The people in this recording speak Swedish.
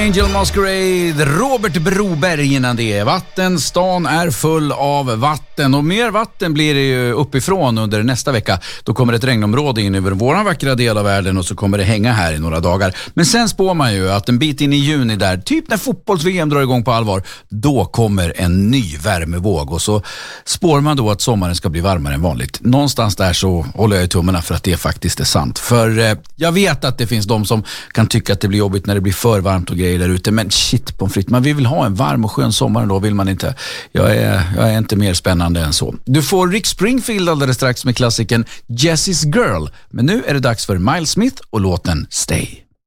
Angel Masquerade, Robert Broberg innan det. Vattenstan är full av vatten och mer vatten blir det ju uppifrån under nästa vecka. Då kommer ett regnområde in över våran vackra del av världen och så kommer det hänga här i några dagar. Men sen spår man ju att en bit in i juni där, typ när fotbolls-VM drar igång på allvar, då kommer en ny värmevåg och så spår man då att sommaren ska bli varmare än vanligt. Någonstans där så håller jag i tummarna för att det faktiskt är sant. För jag vet att det finns de som kan tycka att det blir jobbigt när det blir för varmt och grejer där ute, men shit på fritt. Man vill ha en varm och skön sommar då, vill man inte. Jag är inte mer spännande än så. Du får Rick Springfield alldeles strax med klassiken Jessie's Girl. Men nu är det dags för Miles Smith och låten Stay.